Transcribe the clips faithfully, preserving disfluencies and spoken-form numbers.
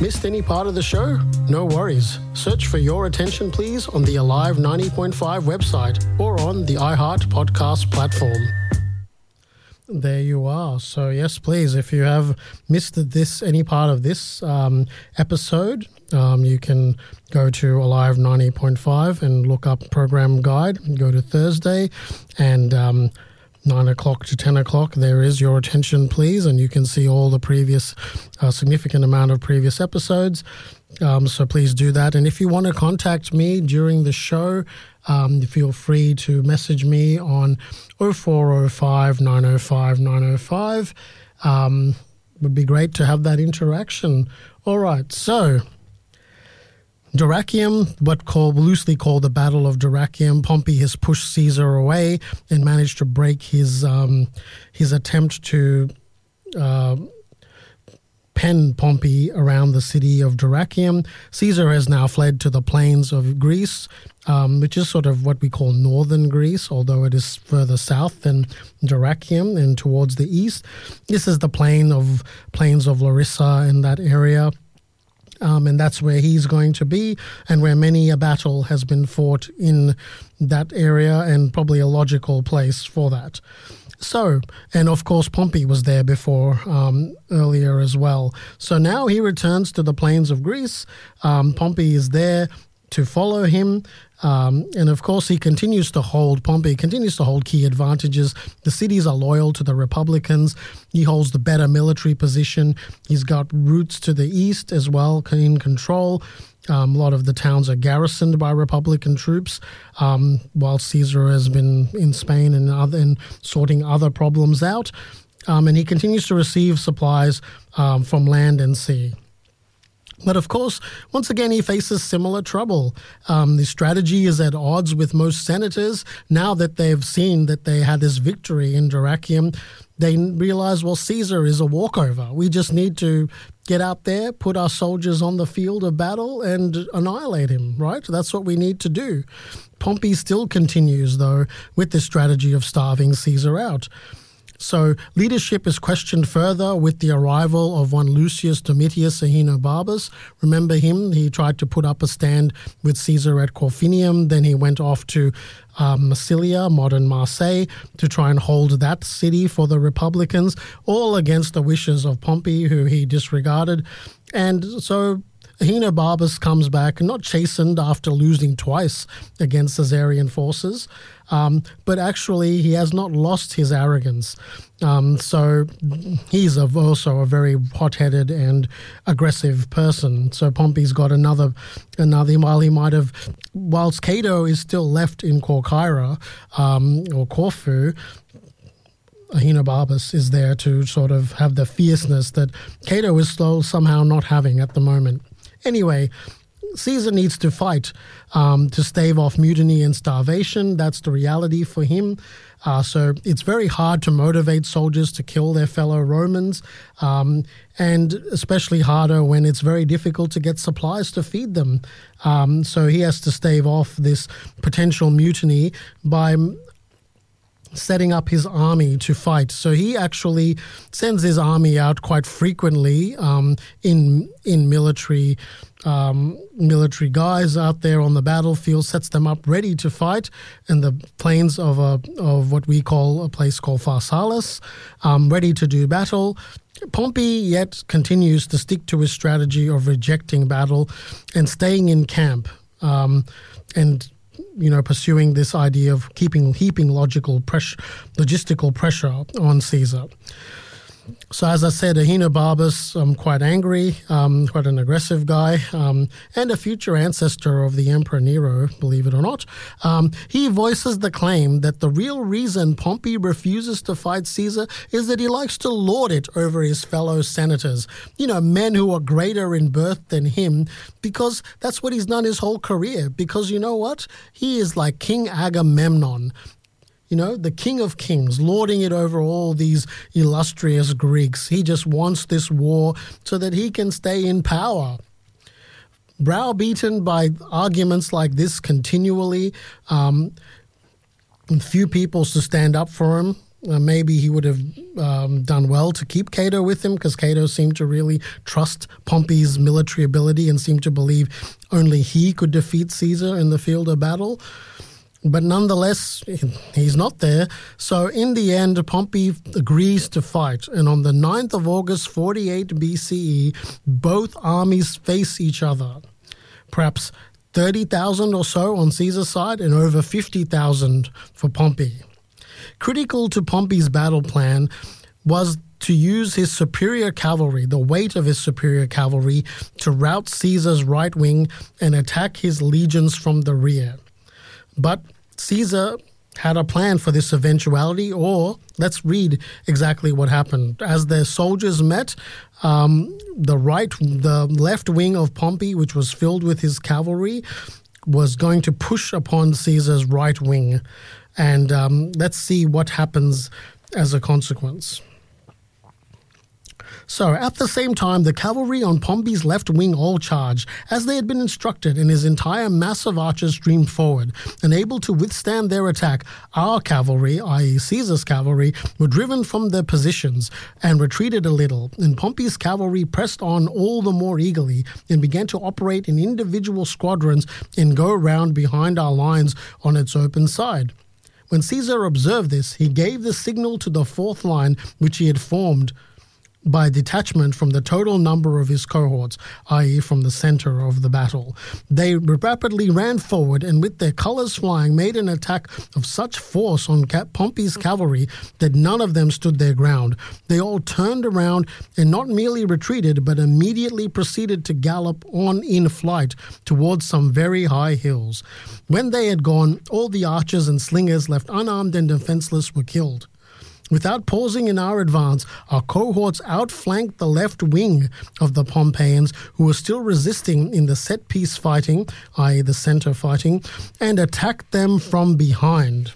Missed any part of the show? No worries. Search for Your Attention Please on the Alive ninety point five website or on the iHeart podcast platform. There you are. So yes, please, if you have missed this, any part of this um, episode, um, you can go to Alive ninety point five and look up program guide, go to Thursday, and um, nine o'clock to ten o'clock, there is Your Attention Please, and you can see all the previous, uh, significant amount of previous episodes. Um, so please do that. And if you want to contact me during the show, um, feel free to message me on oh four oh five, nine oh five, nine oh five. Um, would be great to have that interaction. All right, so Dyrrachium, what called, loosely called the Battle of Dyrrachium. Pompey has pushed Caesar away and managed to break his um, his attempt to uh, pen Pompey around the city of Dyrrachium. Caesar has now fled to the plains of Greece, um, which is sort of what we call northern Greece, although it is further south than Dyrrachium and towards the east. This is the plain of plains of Larissa in that area. Um, and that's where he's going to be, and where many a battle has been fought in that area, and probably a logical place for that. So, and of course Pompey was there before, um, earlier as well. So now he returns to the plains of Greece. Um, Pompey is there to follow him. Um, and of course, he continues to hold, Pompey continues to hold key advantages. The cities are loyal to the Republicans. He holds the better military position. He's got routes to the east as well in control. Um, a lot of the towns are garrisoned by Republican troops, um, while Caesar has been in Spain and, other, and sorting other problems out. Um, and he continues to receive supplies um, from land and sea. But of course, once again, he faces similar trouble. Um, the strategy is at odds with most senators. Now that they've seen that they had this victory in Dyrrachium, they realize, well, Caesar is a walkover. We just need to get out there, put our soldiers on the field of battle and annihilate him, right? That's what we need to do. Pompey still continues, though, with this strategy of starving Caesar out. So leadership is questioned further with the arrival of one Lucius Domitius Ahenobarbus. Remember him? He tried to put up a stand with Caesar at Corfinium. Then he went off to um, Massilia, modern Marseille, to try and hold that city for the Republicans, all against the wishes of Pompey, who he disregarded. And so Ahenobarbus comes back, not chastened after losing twice against Caesarian forces, um, but actually he has not lost his arrogance. Um, so he's a, also a very hot-headed and aggressive person. So Pompey's got another, another. While he might have, whilst Cato is still left in Corcyra um, or Corfu, Ahenobarbus is there to sort of have the fierceness that Cato is still somehow not having at the moment. Anyway, Caesar needs to fight um, to stave off mutiny and starvation. That's the reality for him. Uh, so it's very hard to motivate soldiers to kill their fellow Romans, um, and especially harder when it's very difficult to get supplies to feed them. Um, so he has to stave off this potential mutiny by setting up his army to fight. So he actually sends his army out quite frequently um, in in military um, military guys out there on the battlefield, sets them up ready to fight in the plains of a of what we call a place called Pharsalus, um, ready to do battle. Pompey yet continues to stick to his strategy of rejecting battle and staying in camp, um, and you know, pursuing this idea of keeping heaping logical pressure, logistical pressure on Caesar. So as I said, Ahenobarbus, um, quite angry, um, quite an aggressive guy, um, and a future ancestor of the Emperor Nero, believe it or not. Um, he voices the claim that the real reason Pompey refuses to fight Caesar is that he likes to lord it over his fellow senators, you know, men who are greater in birth than him, because that's what he's done his whole career. Because you know what? He is like King Agamemnon, you know, the king of kings, lording it over all these illustrious Greeks. He just wants this war so that he can stay in power. Browbeaten by arguments like this continually, um, few people to stand up for him, Uh, maybe he would have um, done well to keep Cato with him, because Cato seemed to really trust Pompey's military ability and seemed to believe only he could defeat Caesar in the field of battle. But nonetheless, he's not there. So in the end, Pompey agrees to fight. And on the ninth of August, forty-eight B C E, both armies face each other. Perhaps thirty thousand or so on Caesar's side and over fifty thousand for Pompey. Critical to Pompey's battle plan was to use his superior cavalry, the weight of his superior cavalry, to rout Caesar's right wing and attack his legions from the rear. But Caesar had a plan for this eventuality, or let's read exactly what happened. As their soldiers met, um, the right, the left wing of Pompey, which was filled with his cavalry, was going to push upon Caesar's right wing. And um, let's see what happens as a consequence. So, at the same time, the cavalry on Pompey's left wing all charged, as they had been instructed, and his entire mass of archers streamed forward. Unable to withstand their attack, our cavalry, that is. Caesar's cavalry, were driven from their positions and retreated a little, and Pompey's cavalry pressed on all the more eagerly and began to operate in individual squadrons and go round behind our lines on its open side. When Caesar observed this, he gave the signal to the fourth line, which he had formed by detachment from the total number of his cohorts, that is from the center of the battle. They rapidly ran forward and with their colors flying made an attack of such force on Pompey's cavalry that none of them stood their ground. They all turned around and not merely retreated, but immediately proceeded to gallop on in flight towards some very high hills. When they had gone, all the archers and slingers left unarmed and defenseless were killed. Without pausing in our advance, our cohorts outflanked the left wing of the Pompeians, who were still resisting in the set-piece fighting, that is the center fighting, and attacked them from behind.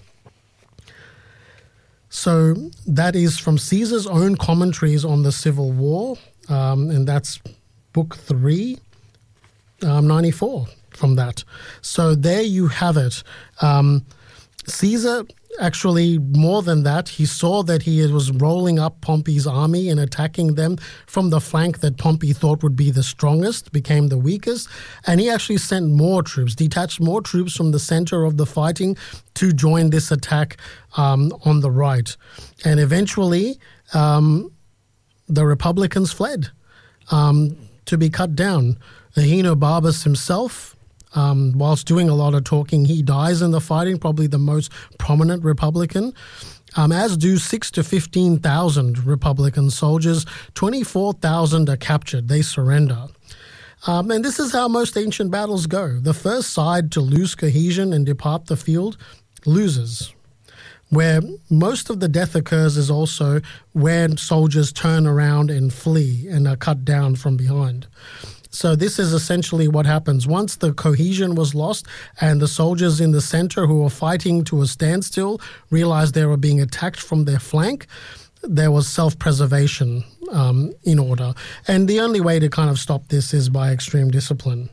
So that is from Caesar's own commentaries on the Civil War, um, and that's book three, um, ninety-four from that. So there you have it. Um, Caesar... Actually, more than that, he saw that he was rolling up Pompey's army and attacking them from the flank that Pompey thought would be the strongest, became the weakest, and he actually sent more troops, detached more troops from the center of the fighting to join this attack um, on the right. And eventually, um, the Republicans fled um, to be cut down. Ahenobarbus himself, Um, whilst doing a lot of talking, he dies in the fighting, probably the most prominent Republican, um, as do six to fifteen thousand Republican soldiers. twenty-four thousand are captured. They surrender. Um, and this is how most ancient battles go. The first side to lose cohesion and depart the field loses. Where most of the death occurs is also when soldiers turn around and flee and are cut down from behind. So this is essentially what happens. Once the cohesion was lost and the soldiers in the center who were fighting to a standstill realized they were being attacked from their flank, there was self-preservation um, in order. And the only way to kind of stop this is by extreme discipline.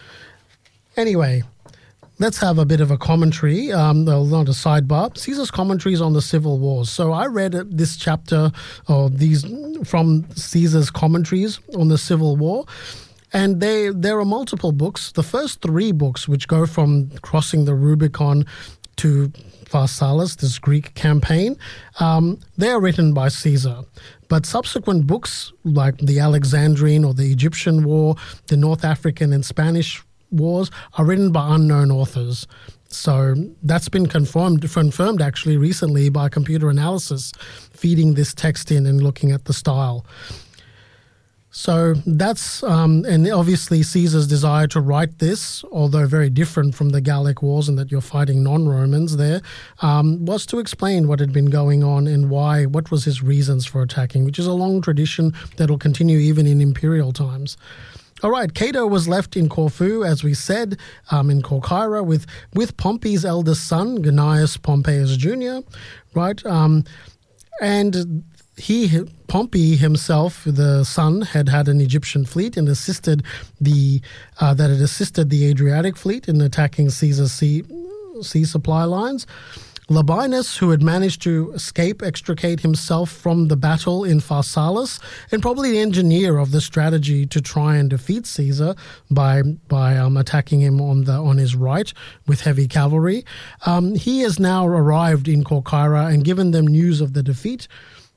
Anyway, let's have a bit of a commentary, um, not a sidebar. Caesar's commentaries on the civil wars. So I read this chapter or these from Caesar's commentaries on the Civil War. And they, there are multiple books. The first three books, which go from crossing the Rubicon to Pharsalus, this Greek campaign, um, they are written by Caesar. But subsequent books, like the Alexandrine or the Egyptian War, the North African and Spanish wars, are written by unknown authors. So that's been confirmed, confirmed actually recently by computer analysis, feeding this text in and looking at the style. So that's, um, and obviously Caesar's desire to write this, although very different from the Gallic Wars and that you're fighting non-Romans there, um, was to explain what had been going on and why, what was his reasons for attacking, which is a long tradition that will continue even in imperial times. All right, Cato was left in Corfu, as we said, um, in Corcyra, with, with Pompey's eldest son, Gnaeus Pompeius Junior, right? Um, and he, Pompey himself, the son, had had an Egyptian fleet and assisted the uh, that had assisted the Adriatic fleet in attacking Caesar's sea sea supply lines. Labienus, who had managed to escape, extricate himself from the battle in Pharsalus, and probably the engineer of the strategy to try and defeat Caesar by by um, attacking him on the on his right with heavy cavalry. Um, he has now arrived in Corcyra and given them news of the defeat.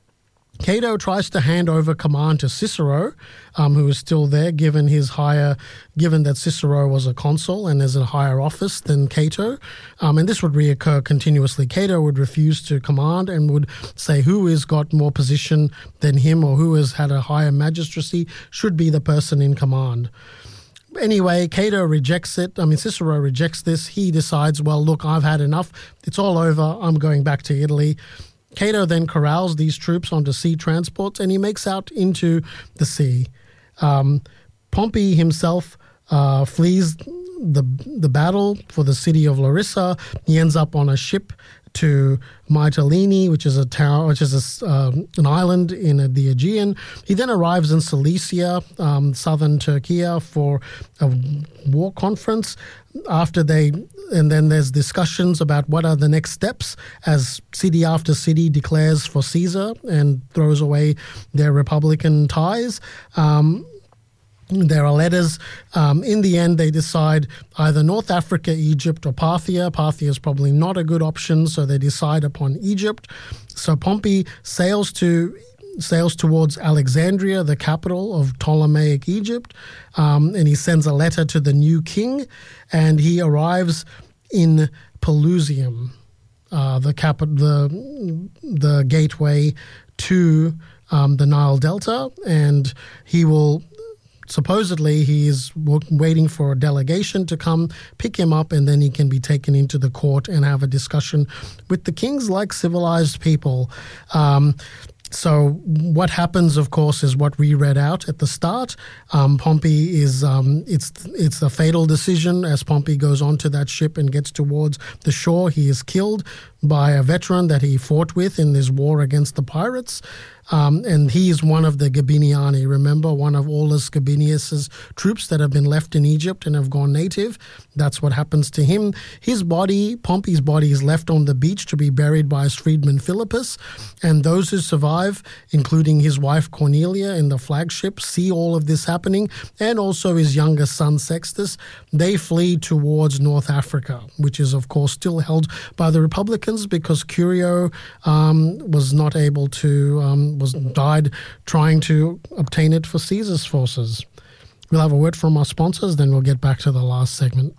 Cato tries to hand over command to Cicero, um, who is still there, given his higher, given that Cicero was a consul and is a higher office than Cato, um, and this would reoccur continuously. Cato would refuse to command and would say who has got more position than him or who has had a higher magistracy should be the person in command. Anyway, Cato rejects it. I mean, Cicero rejects this. He decides, well, look, I've had enough. It's all over. I'm going back to Italy. Cato then corrals these troops onto sea transports and he makes out into the sea. Um, Pompey himself uh, flees the the battle for the city of Larissa. He ends up on a ship to Mytilene, which is a town, which is a, uh, an island in uh, the Aegean. He then arrives in Cilicia, um, southern Turkey, for a war conference. After they, and then there's discussions about what are the next steps as city after city declares for Caesar and throws away their Republican ties. Um, There are letters. Um, in the end, they decide either North Africa, Egypt, or Parthia. Parthia is probably not a good option, so they decide upon Egypt. So Pompey sails to sails towards Alexandria, the capital of Ptolemaic Egypt, um, and he sends a letter to the new king, and he arrives in Pelusium, uh, the cap- the the gateway to um, the Nile Delta, and he will. Supposedly, he is waiting for a delegation to come pick him up, and then he can be taken into the court and have a discussion with the kings like civilized people. Um, so what happens, of course, is what we read out at the start. Um, Pompey is, um, it's it's a fatal decision as Pompey goes onto that ship and gets towards the shore. He is killed by a veteran that he fought with in this war against the pirates. Um, and he is one of the Gabiniani, remember, one of Aulus Gabinius's troops that have been left in Egypt and have gone native. That's what happens to him. His body, Pompey's body, is left on the beach to be buried by his freedman Philippus. And those who survive, including his wife Cornelia in the flagship, see all of this happening, and also his younger son Sextus. They flee towards North Africa, which is, of course, still held by the Republicans because Curio um, was not able to... Um, was died trying to obtain it for Caesar's forces. We'll have a word from our sponsors, then we'll get back to the last segment.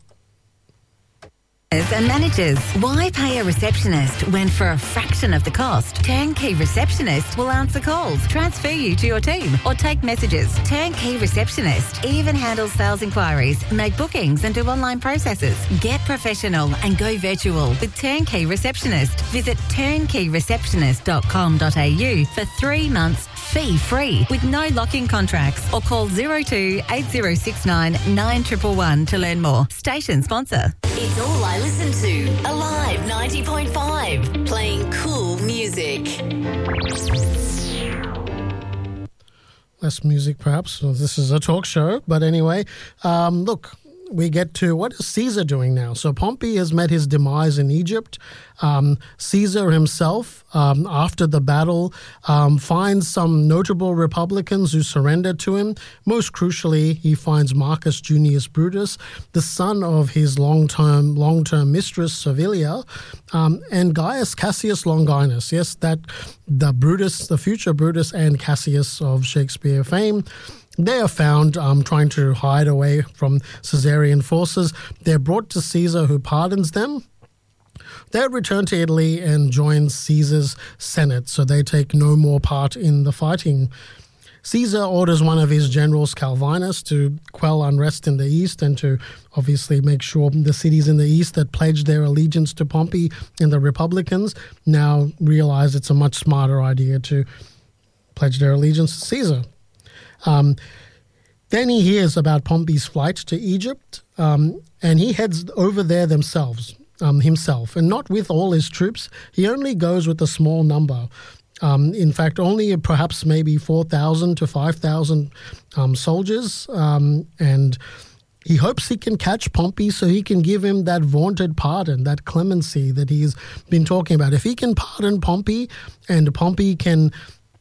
And managers, why pay a receptionist when for a fraction of the cost, Turnkey Receptionist will answer calls, transfer you to your team, or take messages. Turnkey Receptionist even handles sales inquiries, make bookings, and do online processes. Get professional and go virtual with Turnkey Receptionist. Visit turnkey receptionist dot com dot a u for three months fee-free with no lock-in contracts, or call zero two eight zero six nine nine one one one to learn more. Station sponsor. It's all I listen to. Alive ninety point five, playing cool music. Less music, perhaps. Well, this is a talk show, but anyway, um, look, we get to what is Caesar doing now? So Pompey has met his demise in Egypt. Um, Caesar himself, um, after the battle, um, finds some notable Republicans who surrender to him. Most crucially, he finds Marcus Junius Brutus, the son of his long-term long-term mistress Servilia, um, and Gaius Cassius Longinus. Yes, that the Brutus, the future Brutus and Cassius of Shakespeare fame. They are found um, trying to hide away from Caesarian forces. They're brought to Caesar, who pardons them. They return to Italy and join Caesar's Senate, so they take no more part in the fighting. Caesar orders one of his generals, Calvinus, to quell unrest in the east and to obviously make sure the cities in the east that pledged their allegiance to Pompey and the Republicans now realize it's a much smarter idea to pledge their allegiance to Caesar. Um, then he hears about Pompey's flight to Egypt, um, and he heads over there themselves, um, himself, and not with all his troops. He only goes with a small number. Um, in fact, only perhaps maybe four thousand to five thousand um, soldiers, um, and he hopes he can catch Pompey so he can give him that vaunted pardon, that clemency that he's been talking about. If he can pardon Pompey and Pompey can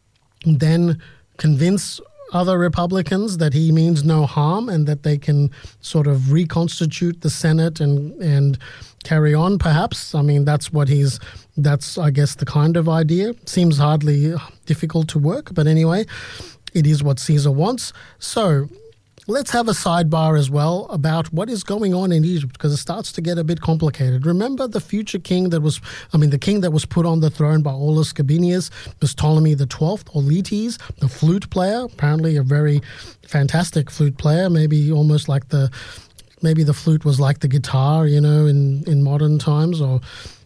then convince other Republicans that he means no harm and that they can sort of reconstitute the Senate and and carry on, perhaps. I mean, that's what he's, that's, I guess, the kind of idea. Seems hardly difficult to work, but anyway, it is what Caesar wants. So let's have a sidebar as well about what is going on in Egypt, because it starts to get a bit complicated. Remember the future king that was, I mean, the king that was put on the throne by Aulus Gabinius was Ptolemy the twelfth, Auletes, the flute player, apparently a very fantastic flute player, maybe almost like the, maybe the flute was like the guitar, you know, in, in modern times, or,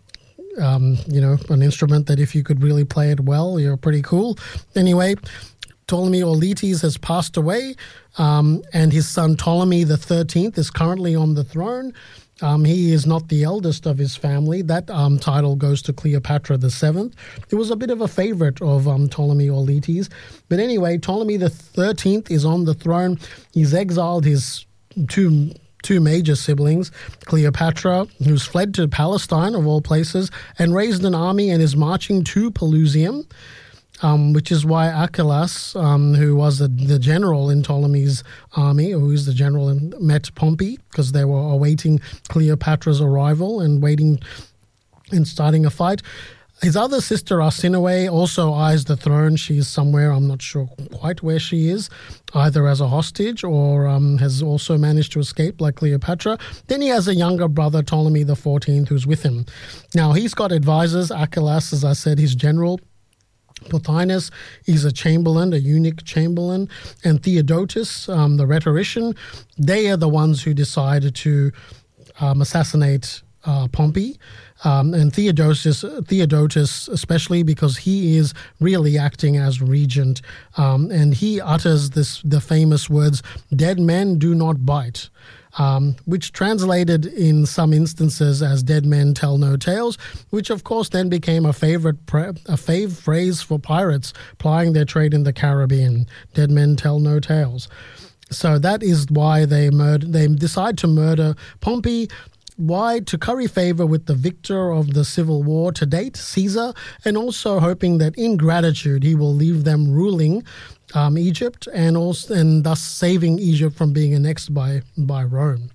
um, you know, an instrument that if you could really play it well, you're pretty cool. Anyway, Ptolemy Auletes has passed away, um, and his son Ptolemy the thirteenth is currently on the throne. Um, he is not the eldest of his family. That um, title goes to Cleopatra the seventh. It was a bit of a favorite of um, Ptolemy Auletes. But anyway, Ptolemy the thirteenth is on the throne. He's exiled his two two major siblings, Cleopatra, who's fled to Palestine, of all places, and raised an army and is marching to Pelusium. Um, which is why Archelaus, um, who was the, the general in Ptolemy's army, or who's the general, in, met Pompey, because they were awaiting Cleopatra's arrival and waiting and starting a fight. His other sister, Arsinoe, also eyes the throne. She's somewhere, I'm not sure quite where she is, either as a hostage or um, has also managed to escape like Cleopatra. Then he has a younger brother, Ptolemy the fourteenth, who's with him. Now, he's got advisors. Archelaus, as I said, his general. Pothinus is a chamberlain, a eunuch chamberlain, and Theodotus, um, the rhetorician. They are the ones who decided to um, assassinate uh, Pompey. Um, and Theodotus, Theodotus, especially because he is really acting as regent, um, and he utters this the famous words, "Dead men do not bite." Um, which translated in some instances as "dead men tell no tales," which of course then became a favorite pre- a fave phrase for pirates plying their trade in the Caribbean. Dead men tell no tales. So that is why they murder. They decide to murder Pompey. Why? To curry favor with the victor of the civil war to date, Caesar, and also hoping that in gratitude he will leave them ruling Um, Egypt, and also and thus saving Egypt from being annexed by by Rome.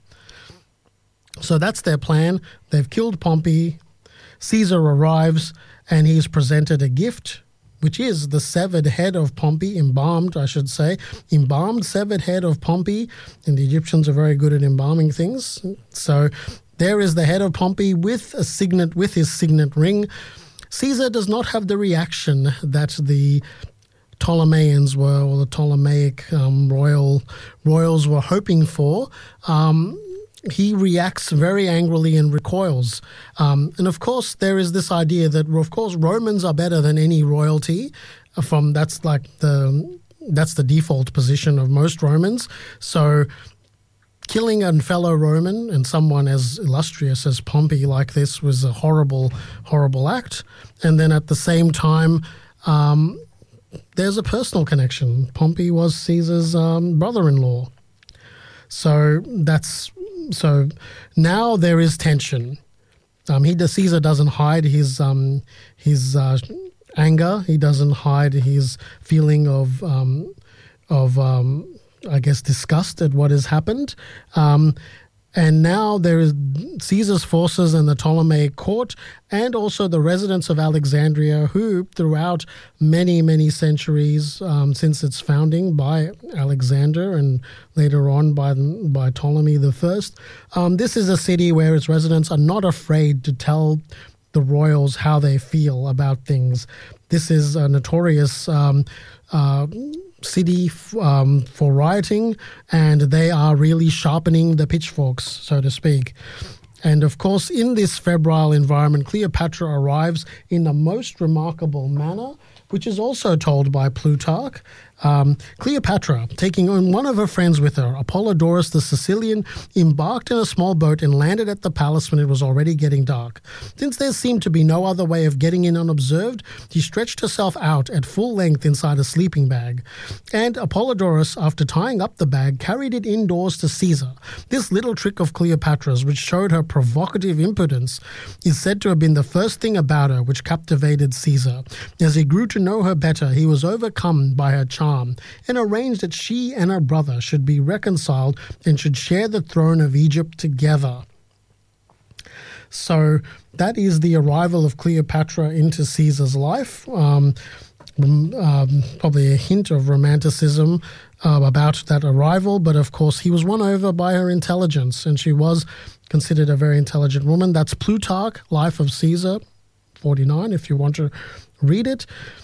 So that's their plan. They've killed Pompey. Caesar arrives, and he's presented a gift, which is the severed head of Pompey, embalmed, I should say, embalmed severed head of Pompey. And the Egyptians are very good at embalming things. So there is the head of Pompey with a signet, with his signet ring. Caesar does not have the reaction that the Ptolemies were, or the Ptolemaic um, royal royals were hoping for. Um, he reacts very angrily and recoils. Um, and of course, there is this idea that, of course, Romans are better than any royalty. From that's like the that's the default position of most Romans. So, killing a fellow Roman and someone as illustrious as Pompey like this was a horrible, horrible act. And then at the same time, um, there's a personal connection. Pompey was Caesar's um, brother-in-law. So that's so now there is tension. Um, he Caesar doesn't hide his um, his uh, anger. He doesn't hide his feeling of um, of um, I guess disgust at what has happened. Um, And now there is Caesar's forces and the Ptolemaic court, and also the residents of Alexandria, who throughout many, many centuries um, since its founding by Alexander and later on by by Ptolemy the First, um, this is a city where its residents are not afraid to tell the royals how they feel about things. This is a notorious um, uh, city f- um, for rioting, and they are really sharpening the pitchforks, so to speak. And of course, in this febrile environment, Cleopatra arrives in the most remarkable manner, which is also told by Plutarch. Um, Cleopatra, taking on one of her friends with her, Apollodorus the Sicilian, embarked in a small boat and landed at the palace when it was already getting dark. Since there seemed to be no other way of getting in unobserved, she stretched herself out at full length inside a sleeping bag. And Apollodorus, after tying up the bag, carried it indoors to Caesar. This little trick of Cleopatra's, which showed her provocative impudence, is said to have been the first thing about her which captivated Caesar. As he grew to know her better, he was overcome by her charm and arranged that she and her brother should be reconciled and should share the throne of Egypt together. So that is the arrival of Cleopatra into Caesar's life. Um, um, probably a hint of romanticism uh, about that arrival, but of course he was won over by her intelligence, and she was considered a very intelligent woman. That's Plutarch, Life of Caesar, forty-nine, if you want to read it.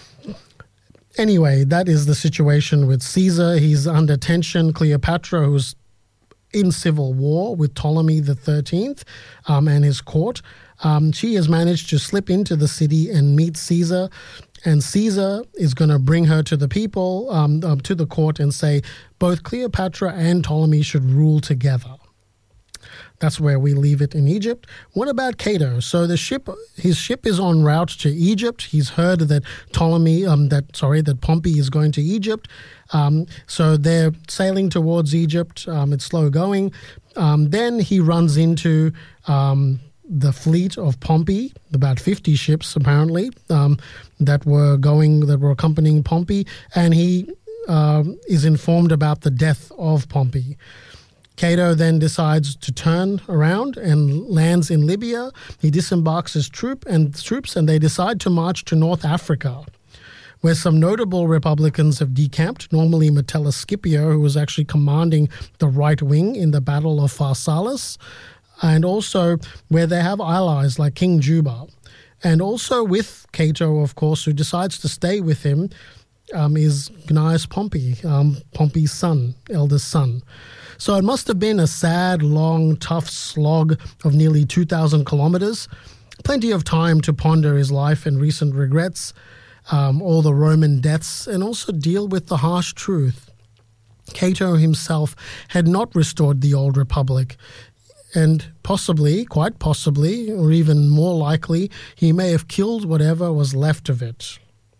Anyway, that is the situation with Caesar. He's under tension. Cleopatra, who's in civil war with Ptolemy the thirteenth um, and his court, um, she has managed to slip into the city and meet Caesar. And Caesar is going to bring her to the people, um, uh, to the court, and say both Cleopatra and Ptolemy should rule together. That's where we leave it in Egypt. What about Cato? So the ship, his ship is en route to Egypt. He's heard that Ptolemy, um, that sorry, that Pompey is going to Egypt. Um, so they're sailing towards Egypt. Um, it's slow going. Um, then he runs into um, the fleet of Pompey, about fifty ships apparently um, that were going, that were accompanying Pompey, and he uh, is informed about the death of Pompey. Cato then decides to turn around and lands in Libya. He disembarks his troop and troops, and they decide to march to North Africa, where some notable Republicans have decamped, normally Metellus Scipio, who was actually commanding the right wing in the Battle of Pharsalus, and also where they have allies like King Juba. And also with Cato, of course, who decides to stay with him, um, is Gnaeus Pompey, um, Pompey's son, eldest son. So it must have been a sad, long, tough slog of nearly two thousand kilometers. Plenty of time to ponder his life and recent regrets, um, all the Roman deaths, and also deal with the harsh truth. Cato himself had not restored the old republic, and possibly, quite possibly, or even more likely, he may have killed whatever was left of it.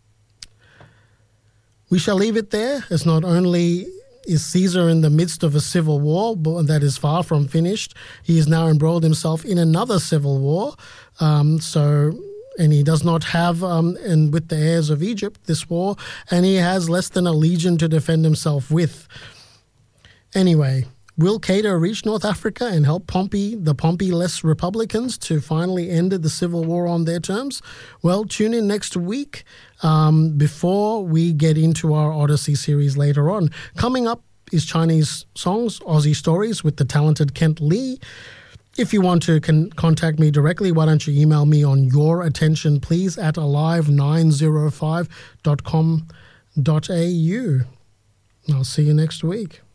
We shall leave it there, as not only is Caesar in the midst of a civil war that is far from finished, he has now embroiled himself in another civil war. Um, so, and he does not have, um, and with the heirs of Egypt, this war, and he has less than a legion to defend himself with. Anyway, will Cato reach North Africa and help Pompey, the Pompey-less Republicans, to finally end the civil war on their terms? Well, tune in next week um, before we get into our Odyssey series later on. Coming up is Chinese songs, Aussie stories with the talented Kent Lee. If you want to con- contact me directly, why don't you email me on your attention, please, at alive nine oh five dot com dot a u. I'll see you next week.